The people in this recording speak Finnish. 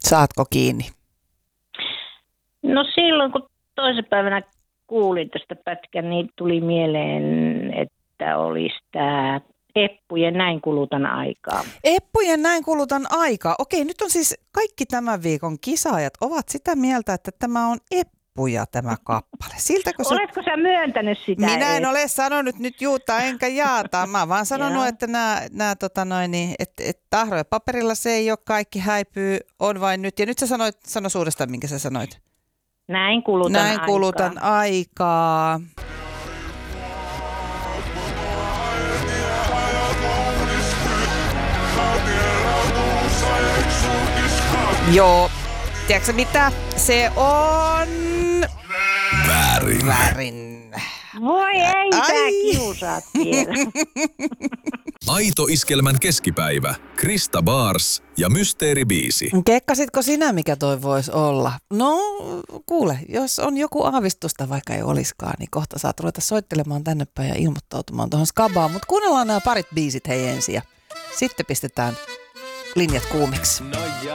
Saatko kiinni? No silloin, kun toisen päivänä kuulin tästä pätkän, niin tuli mieleen, että olisi tämä Eppujen Näin kulutan aikaa. Eppujen Näin kulutan aikaa. Okei, nyt on siis kaikki tämän viikon kisaajat ovat sitä mieltä, että tämä on Eppuja tämä kappale. Oletko sä myöntänyt sitä? Minä en ole sanonut nyt juuta enkä jaata. Mä oon vaan sanonut, että että tahro ja paperilla se ei ole kaikki häipyy, on vain nyt. Ja nyt sä sano uudestaan, minkä sä sanoit. Näin kulutan aikaa. Joo, tiedätkö mitä? Se on väärin. Voi ei, tää kiusaat vielä. Aito Iskelmän keskipäivä. Krista Bars ja Mysteeribiisi. Kekkasitko sinä, mikä toi voisi olla? No, kuule, jos on joku aavistusta, vaikka ei olisikaan, niin kohta saat ruveta soittelemaan tänne päin ja ilmoittautumaan tuohon skabaan. Mutta kuunnellaan nämä parit biisit hei ensin ja sitten pistetään linjat kuumiksi.